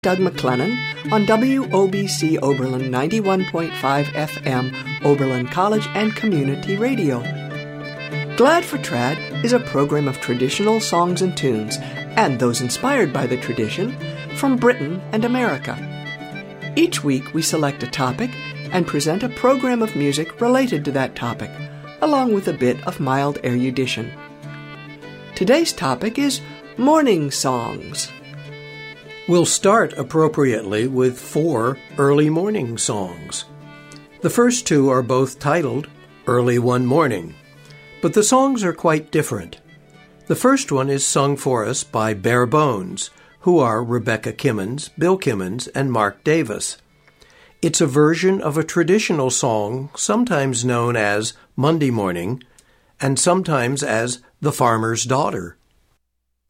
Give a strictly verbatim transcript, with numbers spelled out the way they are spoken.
Doug McLennan on W O B C Oberlin ninety-one point five F M, Oberlin College and Community Radio. Glad for Trad is a program of traditional songs and tunes, and those inspired by the tradition, from Britain and America. Each week we select a topic and present a program of music related to that topic, along with a bit of mild erudition. Today's topic is morning songs. We'll start appropriately with four early morning songs. The first two are both titled Early One Morning, but the songs are quite different. The first one is sung for us by Bare Bones, who are Rebecca Kimmons, Bill Kimmons, and Mark Davis. It's a version of a traditional song sometimes known as Monday Morning and sometimes as The Farmer's Daughter.